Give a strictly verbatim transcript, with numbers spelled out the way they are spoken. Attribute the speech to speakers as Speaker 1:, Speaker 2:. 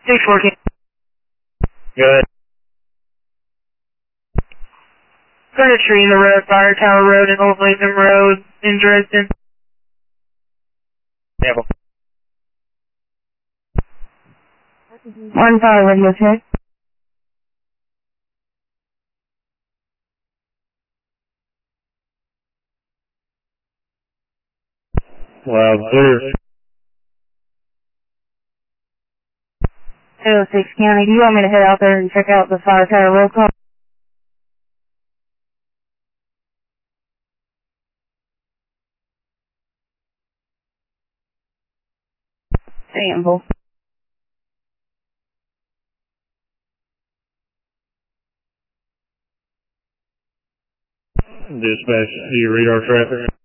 Speaker 1: six fourteen.
Speaker 2: Good.
Speaker 1: Got a tree in the road, Fire Tower Road and Old Latham Road in Dresden.
Speaker 2: Sample.
Speaker 1: One Tower Radio check.
Speaker 2: Loud clear.
Speaker 1: two oh six County, do you want me to head out there and check out the Fire Tower Road call? Sample.
Speaker 2: Dispatch, do you read our traffic?